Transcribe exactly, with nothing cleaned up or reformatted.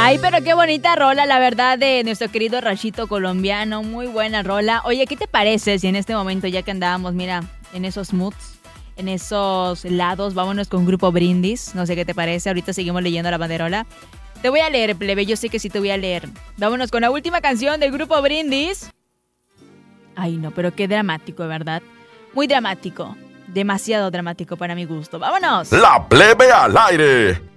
Ay, pero qué bonita rola, la verdad, de nuestro querido Rachito colombiano. Muy buena rola. Oye, ¿qué te parece si en este momento, ya que andábamos, mira, en esos moods, en esos lados, vámonos con Grupo Brindis? No sé qué te parece. Ahorita seguimos leyendo la banderola. Te voy a leer, plebe. Yo sé que sí te voy a leer. Vámonos con la última canción del Grupo Brindis. Ay, no, pero qué dramático, ¿verdad? Muy dramático. Demasiado dramático para mi gusto. ¡Vámonos! La plebe al aire.